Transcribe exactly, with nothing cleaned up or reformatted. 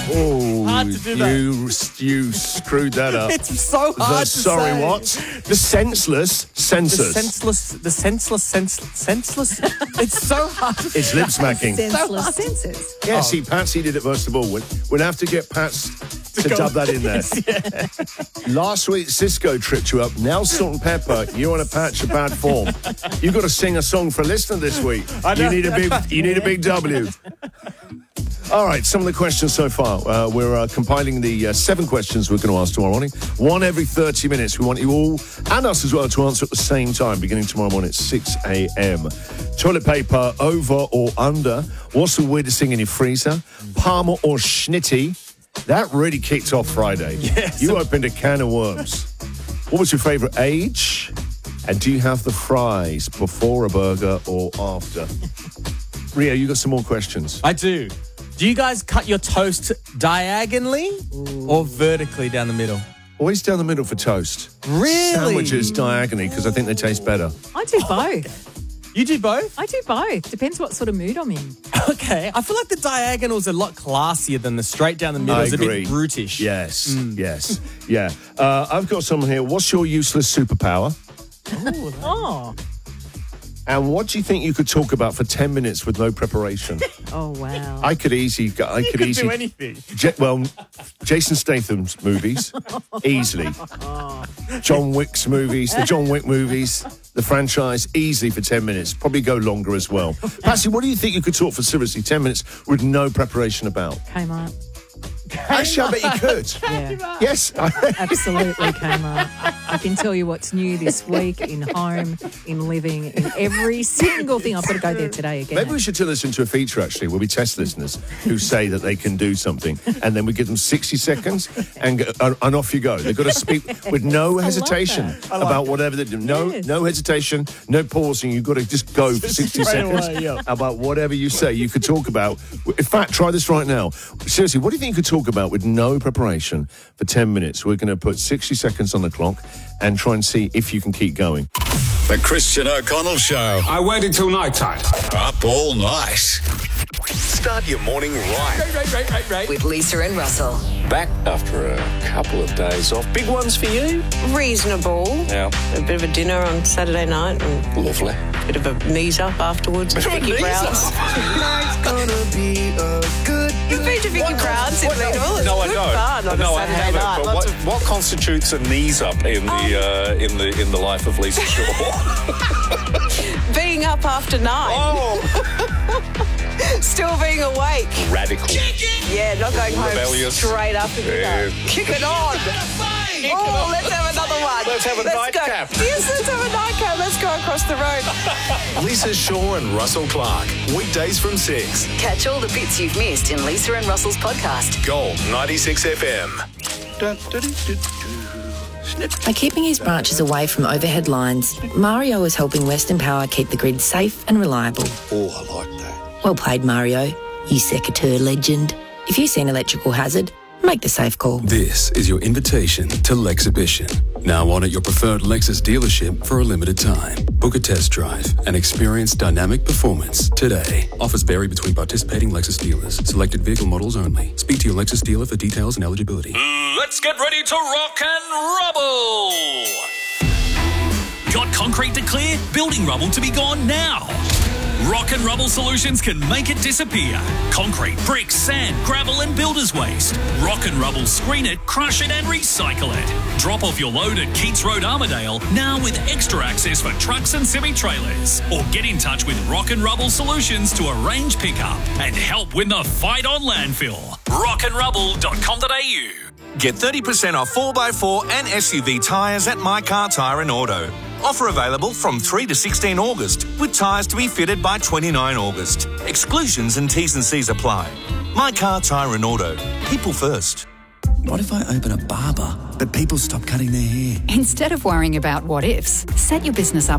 Oh, hard to do that. you, you screwed that up. It's so hard the, to sorry, say. what? The senseless The census. senseless, the senseless, senseless, senseless. It's so hard. To It's lip smacking. Senseless senses. Yeah, see, Patsy did it first of all. We'll, we'll have to get Pats to, go- dub that in there. Yeah. Last week, Cisco tripped you up. Now, Salt and Pepper, you're on a patch of bad form. You've got to sing a song for a listener this week. I know. You need a big, you need a big W. All right, some of the questions so far. Uh, we're uh, compiling the uh, seven questions we're going to ask tomorrow morning. One every thirty minutes. We want you all, and us as well, to answer at the same time, beginning tomorrow morning at six a.m. Toilet paper, over or under? What's the weirdest thing in your freezer? Parma or Schnitty? That really kicked off Friday. Yes. You opened a can of worms. What was your favourite age? And do you have the fries before a burger or after? Rio, you got some more questions. I do. Do you guys cut your toast diagonally or vertically down the middle? Always down the middle for toast. Really? Sandwiches diagonally because I think they taste better. I do both. You do both? I do both. Depends what sort of mood I'm in. Okay. I feel like the diagonal's a lot classier than the straight down the middle. I It's a agree. bit brutish. Yes, yes, yeah. Uh, I've got someone here. What's your useless superpower? Oh. And what do you think you could talk about for ten minutes with no preparation? Oh, wow. I could easily go. I You could could easily do anything. Ja- well, Jason Statham's movies, easily. John Wick's movies, the John Wick movies, the franchise, easily for ten minutes. Probably go longer as well. Patsy, what do you think you could talk for seriously ten minutes with no preparation about? Kmart. Actually, I bet you could. Yeah. Yes. Absolutely Kmart. I can tell you what's new this week in home, in living, in every single thing. I've got to go there today again. Maybe we should turn this into a feature, actually, where we test listeners who say that they can do something, and then we give them sixty seconds, and, go, and, and off you go. They've got to speak with no hesitation that. about whatever they do. No, Yes. no hesitation, no pausing. You've got to just go for sixty Straight seconds away, yeah. about whatever you say. You could talk about. In fact, try this right now. Seriously, what do you think you could talk about with no preparation for ten minutes? We're going to put sixty seconds on the clock and try and see if you can keep going. The Christian O'Connell Show. I waited till night time. Up all night. Start your morning right. Right, right, right, right. With Lisa and Russell. Back after a couple of days off. Big ones for you? Reasonable. Yeah. A bit of a dinner on Saturday night and Lovely. a bit of a knees up afterwards. Vicky Browns. You've been to Vicky Browns in Leadville. It's No, I good don't. fun on no, a I Saturday haven't. night. But Lots what, of- what constitutes a knees up in the uh, in the in the life of Lisa Shaw? being up after nine. Oh, Still being awake. radical. Yeah, not going home Rebellious. straight after dinner. Yeah. Kick it on. Oh, let's have another one. Let's have a go. nightcap. Yes, let's have a nightcap. Let's go across the road. Lisa Shaw and Russell Clark. Weekdays from six. Catch all the bits you've missed in Lisa and Russell's podcast. Gold ninety-six F M. By keeping his branches away from overhead lines, Mario is helping Western Power keep the grid safe and reliable. Oh, I like that. Well played, Mario. You secateurs legend. If you see an electrical hazard, make the safe call. This is your invitation to Lexhibition. Now on at your preferred Lexus dealership for a limited time. Book a test drive and experience dynamic performance today. Offers vary between participating Lexus dealers. Selected vehicle models only. Speak to your Lexus dealer for details and eligibility. Let's get ready to rock and rubble! Got concrete to clear? Building rubble to be gone now. Rock and Rubble Solutions can make it disappear. Concrete, bricks, sand, gravel and builder's waste. Rock and Rubble screen it, crush it and recycle it. Drop off your load at Keats Road, Armidale, now with extra access for trucks and semi-trailers. Or get in touch with Rock and Rubble Solutions to arrange pickup and help win the fight on landfill. rock and rubble dot com dot a u. Get thirty percent off four by four and S U V tyres at My Car Tyre and Auto. Offer available from three to sixteen August, with tyres to be fitted by twenty-nine August. Exclusions and T's and C's apply. My Car Tyre and Auto. People first. What if I open a barber, but people stop cutting their hair? Instead of worrying about what ifs, set your business up